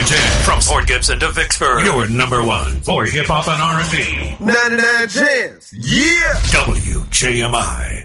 10. From Port Gibson to Vicksburg, your number one for hip-hop and R&B. 99 Jams. Yeah! WJMI.